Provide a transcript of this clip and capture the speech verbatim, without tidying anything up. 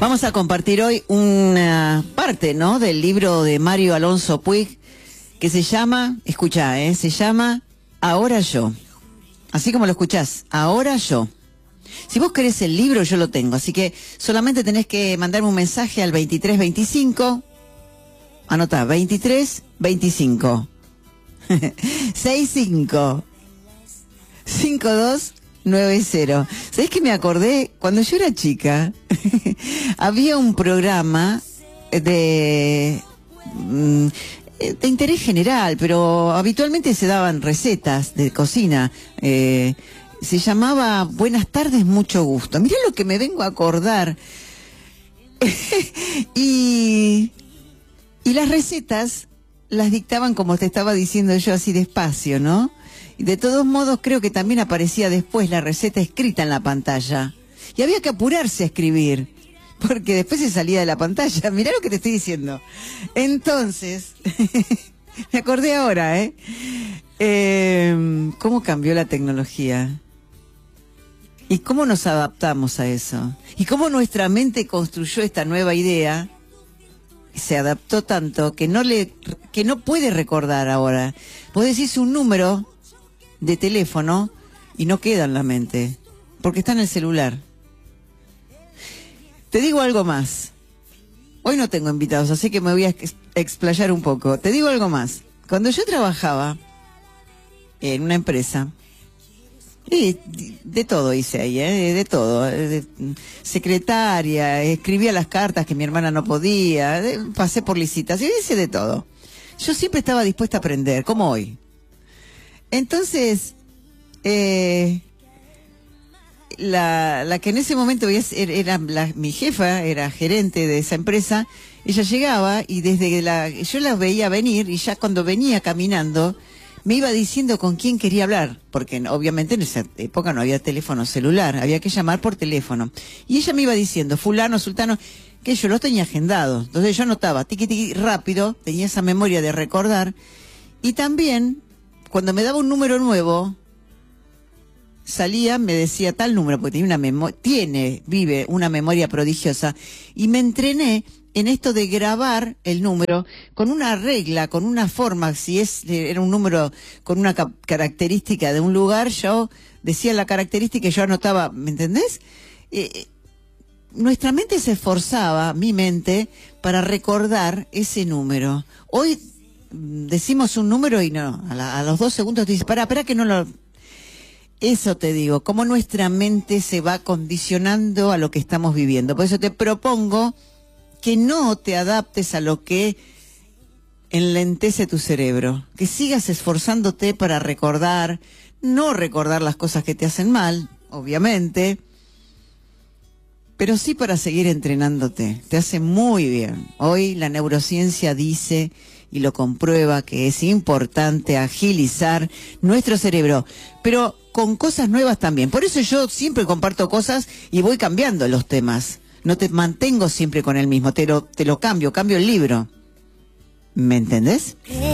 Vamos a compartir hoy una parte, ¿no?, del libro de Mario Alonso Puig, que se llama, escuchá, ¿eh? se llama Ahora Yo. Así como lo escuchás, Ahora Yo. Si vos querés el libro, yo lo tengo, así que solamente tenés que mandarme un mensaje al veintitrés veinticinco, anotá, veintitrés veinticinco, sesenta y cinco, cincuenta y dos noventa. ¿Sabés qué me acordé? Cuando yo era chica, había un programa de, de interés general, pero habitualmente se daban recetas de cocina. Eh, se llamaba Buenas tardes, mucho gusto. Mirá lo que me vengo a acordar. y, y las recetas las dictaban como te estaba diciendo yo, así despacio, ¿no? Y de todos modos creo que también aparecía después la receta escrita en la pantalla. Y había que apurarse a escribir, porque después se salía de la pantalla. Mirá lo que te estoy diciendo. Entonces, me acordé ahora, ¿eh? eh ¿Cómo cambió la tecnología? ¿Y cómo nos adaptamos a eso? ¿Y cómo nuestra mente construyó esta nueva idea? Se adaptó tanto que no le, que no puede recordar ahora. Vos decís un número de teléfono y no queda en la mente, porque está en el celular. Te digo algo más. Hoy no tengo invitados, así que me voy a explayar un poco. Te digo algo más. Cuando yo trabajaba en una empresa, y de todo hice ahí, ¿eh? de todo. De, secretaria, escribía las cartas que mi hermana no podía, de, pasé por licitaciones, hice de todo. Yo siempre estaba dispuesta a aprender, como hoy. Entonces, eh, la, la que en ese momento era, era la, mi jefa, era gerente de esa empresa, ella llegaba y desde la, yo la veía venir y ya cuando venía caminando, me iba diciendo con quién quería hablar, porque obviamente en esa época no había teléfono celular, había que llamar por teléfono. Y ella me iba diciendo, fulano, sultano, que yo lo tenía agendado. Entonces yo anotaba, tiqui, tiqui, rápido, tenía esa memoria de recordar. Y también, cuando me daba un número nuevo, salía, me decía tal número, porque tenía una memoria, tiene, vive una memoria prodigiosa, y me entrené en esto de grabar el número con una regla, con una forma. Si es era un número con una ca característica de un lugar, yo decía la característica y yo anotaba, ¿me entendés? Eh, nuestra mente se esforzaba, mi mente, para recordar ese número. Hoy decimos un número y no, a, la, a los dos segundos te dices, pará, pará que no lo... Eso te digo, cómo nuestra mente se va condicionando a lo que estamos viviendo. Por eso te propongo que no te adaptes a lo que enlentece tu cerebro, que sigas esforzándote para recordar, no recordar las cosas que te hacen mal, obviamente, pero sí para seguir entrenándote. Te hace muy bien. Hoy la neurociencia dice y lo comprueba que es importante agilizar nuestro cerebro, pero con cosas nuevas también. Por eso yo siempre comparto cosas y voy cambiando los temas. No te mantengo siempre con el mismo, te lo, te lo cambio, cambio el libro. ¿Me entendés?